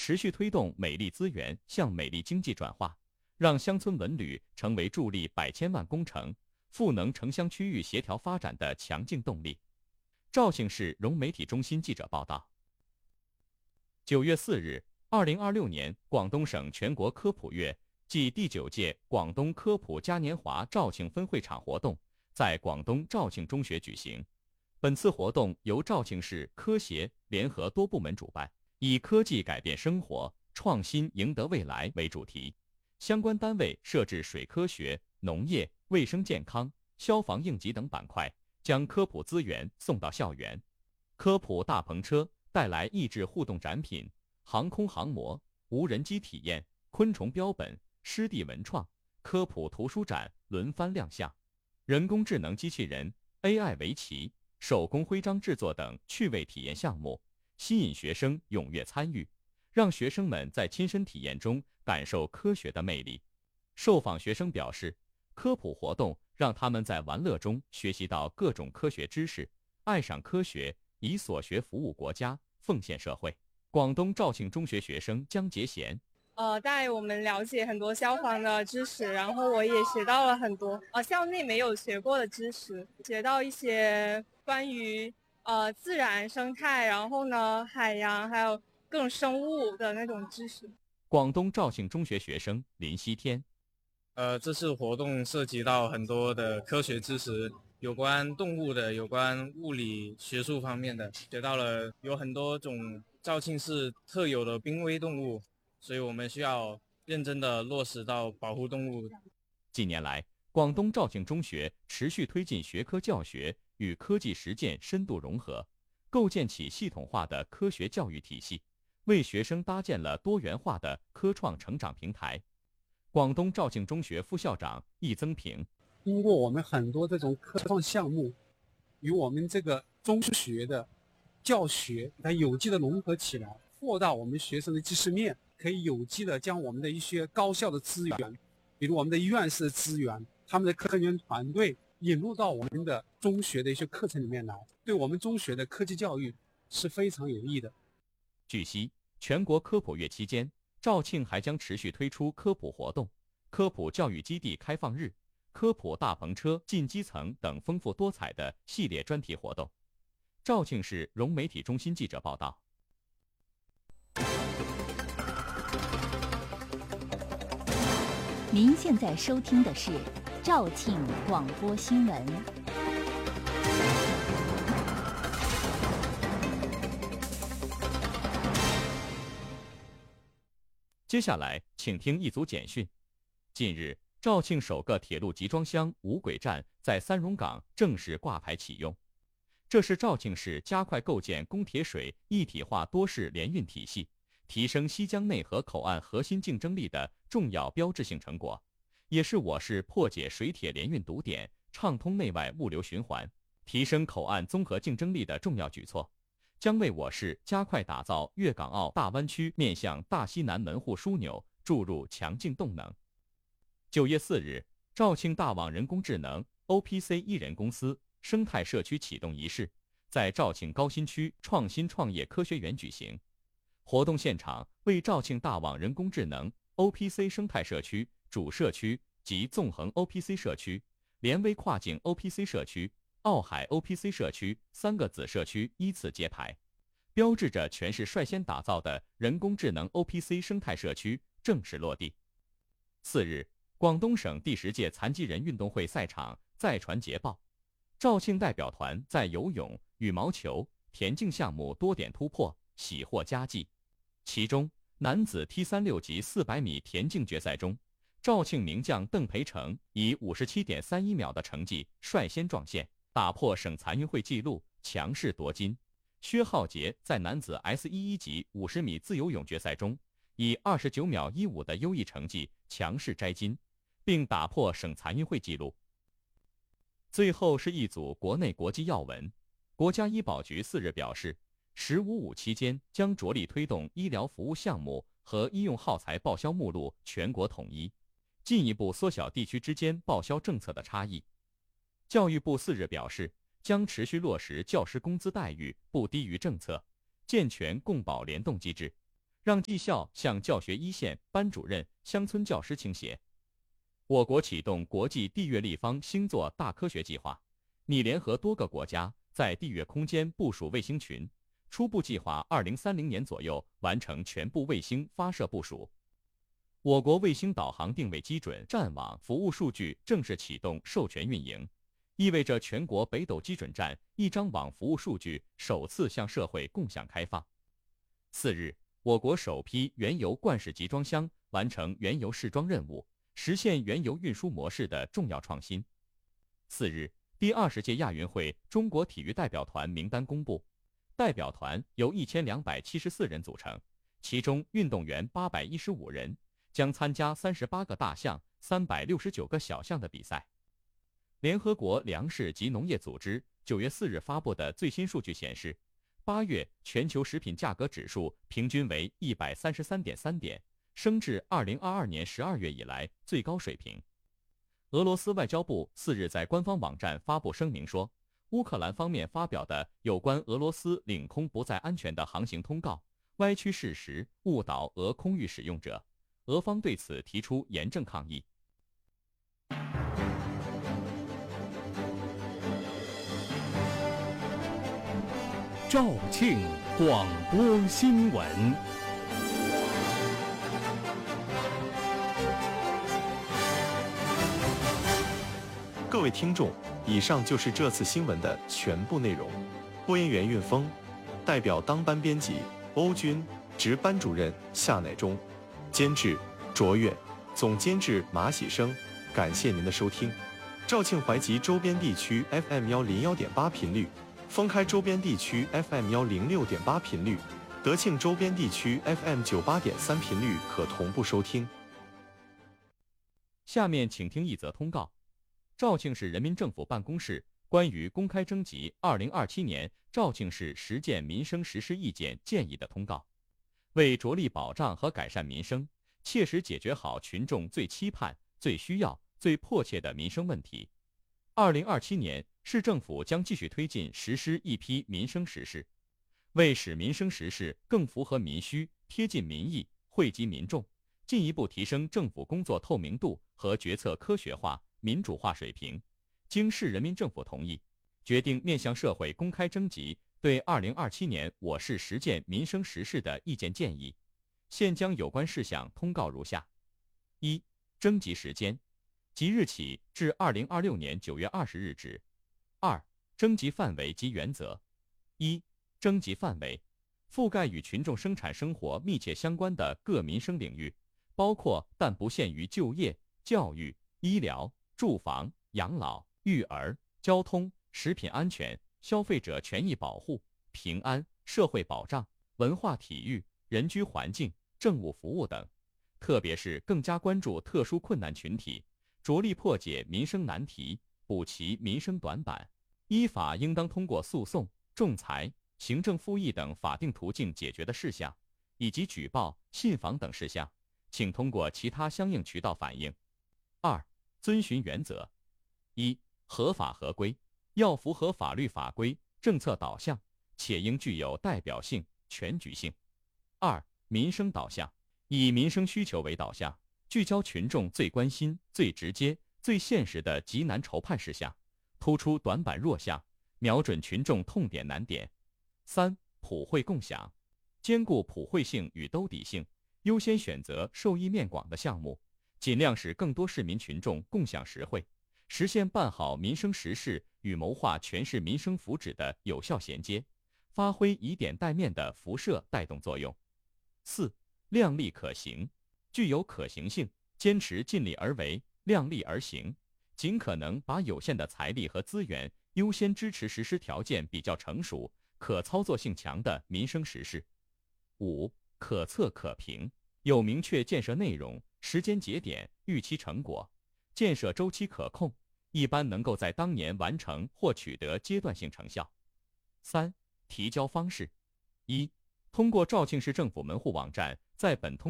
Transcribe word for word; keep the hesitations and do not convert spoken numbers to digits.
持续推动美丽资源向美丽经济转化，让乡村文旅成为助力百千万工程、赋能城乡区域协调发展的强劲动力。肇庆市融媒体中心记者报道。九月四日，二零二六年广东省全国科普月暨第九届广东科普嘉年华肇庆分会场活动在广东肇庆中学举行。本次活动由肇庆市科协联合多部门主办，以科技改变生活，创新赢得未来为主题。相关单位设置水科学、农业、卫生健康、消防应急等板块，将科普资源送到校园。科普大篷车带来益智互动展品、航空航模、无人机体验、昆虫标本、湿地文创、科普图书展轮番亮相，人工智能机器人、A I 围棋、手工徽章制作等趣味体验项目，吸引学生踊跃参与，让学生们在亲身体验中感受科学的魅力。受访学生表示，科普活动让他们在玩乐中学习到各种科学知识，爱上科学，以所学服务国家，奉献社会。广东肇庆中学学生江杰贤呃，带我们了解很多消防的知识，然后我也学到了很多呃校内没有学过的知识，学到一些关于呃自然生态，然后呢海洋还有各种生物的那种知识。 广东肇庆中学学生林希天， 呃，这次活动涉及到很多的科学知识，有关动物的，有关物理学术方面的，学到了有很多种肇庆市特有的濒危动物，所以我们需要认真的落实到保护动物。 近年来，广东肇庆中学持续推进学科教学与科技实践深度融合，构建起系统化的科学教育体系，为学生搭建了多元化的科创成长平台。广东肇庆中学副校长易增平， 通过我们很多这种科创项目，与我们这个中学的教学它有机的融合起来，扩大我们学生的知识面，可以有机的将我们的一些高校的资源，比如我们的院士资源，他们的科研团队引入到我们的中学的一些课程里面来，对我们中学的科技教育是非常有益的。 据悉，全国科普月期间，肇庆还将持续推出科普活动、科普教育基地开放日、科普大篷车进基层等丰富多彩的系列专题活动。肇庆市融媒体中心记者报道。 您现在收听的是肇庆广播新闻。 接下来，请听一组简讯。近日，肇庆首个铁路集装箱无轨站在三榕港正式挂牌启用。这是肇庆市加快构建供铁水一体化多式联运体系，提升西江内河口岸核心竞争力的重要标志性成果，也是我市破解水铁联运堵点、畅通内外物流循环、提升口岸综合竞争力的重要举措，将为我市加快打造粤港澳大湾区面向大西南门户枢纽注入强劲动能。九月四日，肇庆大网人工智能 O P C 一人公司生态社区启动仪式在肇庆高新区创新创业科学园举行。活动现场为肇庆大网人工智能 O P C 生态社区主社区及纵横 O P C 社区、联微跨境 O P C 社区、澳海 O P C 社区三个子社区依次揭牌，标志着全市率先打造的人工智能 O P C 生态社区正式落地。次日，广东省第十届残疾人运动会赛场再传捷报，肇庆代表团在游泳、羽毛球、田径项目多点突破，喜获佳绩。其中，男子 T 三十六 级四百米田径决赛中，肇庆名将邓培成以 五十七点三一秒的成绩率先撞线，打破省残运会纪录，强势夺金。薛浩杰在男子 S 十一 级五十米自由泳决赛中，以二十九秒一五的优异成绩强势摘金，并打破省残运会纪录。最后是一组国内国际要闻。国家医保局四日表示，十五五期间将着力推动医疗服务项目和医用耗材报销目录全国统一，进一步缩小地区之间报销政策的差异。教育部四日表示，将持续落实教师工资待遇不低于政策，健全共保联动机制， 让技校向教学一线、班主任、乡村教师倾斜。我国启动国际地月立方星座大科学计划，拟联合多个国家在地月空间部署卫星群，初步计划二零三零年左右完成全部卫星发射部署。我国卫星导航定位基准站网服务数据正式启动授权运营，意味着全国北斗基准站一张网服务数据首次向社会共享开放。次日，我国首批原油罐式集装箱完成原油试装任务，实现原油运输模式的重要创新。次日，第二十届亚运会中国体育代表团名单公布，代表团由一千两百七十四人组成，其中运动员八百一十五人，将参加三十八个大项、三百六十九个小项的比赛。联合国粮食及农业组织九月四日发布的最新数据显示，八月全球食品价格指数平均为一百三十三点三点，升至二零二二年十二月以来最高水平。俄罗斯外交部四日在官方网站发布声明说，乌克兰方面发表的有关俄罗斯领空不再安全的航行通告，歪曲事实，误导俄空域使用者，俄方对此提出严正抗议。 肇庆广播新闻。 各位听众，以上就是这次新闻的全部内容。播音员运峰，代表当班编辑欧军，值班主任夏乃忠，监制卓越，总监制马喜生。感谢您的收听。肇庆怀集周边地区 F M 幺零幺点八频率，封开周边地区 F M 幺零六点八频率，德庆周边地区 F M 九八点三频率可同步收听。 下面请听一则通告。肇庆市人民政府办公室关于公开征集二零二七年肇庆市实践民生实施意见建议的通告，为着力保障和改善民生，切实解决好群众最期盼、最需要、最迫切的民生问题。二零二七年，市政府将继续推进实施一批民生实事，为使民生实事更符合民需、贴近民意、惠及民众，进一步提升政府工作透明度和决策科学化、民主化水平，经市人民政府同意，决定面向社会公开征集对二零二七年我市实践民生实事的意见建议。现将有关事项通告如下：一、征集时间，即日起至二零二六年九月二十日止。二、征集范围及原则。一、征集范围，覆盖与群众生产生活密切相关的各民生领域，包括但不限于就业、教育、医疗、住房、养老、育儿、交通、食品安全、消费者权益保护、平安、社会保障、文化体育、人居环境、政务服务等，特别是更加关注特殊困难群体，着力破解民生难题，补齐民生短板，依法应当通过诉讼、仲裁、行政复议等法定途径解决的事项，以及举报、信访等事项，请通过其他相应渠道反映。二、遵循原则：一、合法合规，要符合法律法规、政策导向，且应具有代表性、全局性。二、民生导向，以民生需求为导向，聚焦群众最关心、最直接、最现实的急难愁盼事项，突出短板弱项，瞄准群众痛点难点。三、普惠共享，兼顾普惠性与兜底性，优先选择受益面广的项目，尽量使更多市民群众共享实惠，实现办好民生实事与谋划全市民生福祉的有效衔接，发挥以点带面的辐射带动作用。四、量力可行，具有可行性，坚持尽力而为、量力而行，尽可能把有限的财力和资源优先支持实施条件比较成熟、可操作性强的民生实事。五、可测可评，有明确建设内容、时间节点、预期成果，建设周期可控，一般能够在当年完成或取得阶段性成效。三、提交方式：一、通过肇庆市政府门户网站在本通